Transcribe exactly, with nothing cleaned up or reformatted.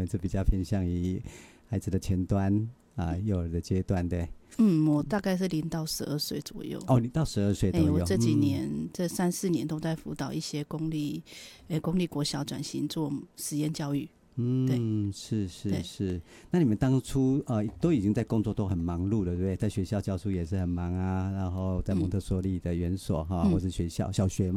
们是比较偏向于孩子的前端啊，幼儿的阶段，对。 嗯，我大概是零到十二岁左右。 哦，你到十二岁都有。 欸、我这几年、 嗯、 这三四年都在辅导一些公立，欸、公立国小转型做实验教育。 嗯，是是是。那你们当初呃都已经在工作都很忙碌了，对不对？在学校教书也是很忙啊，然后在蒙特梭利的园所哈、嗯，或是学校小学嘛。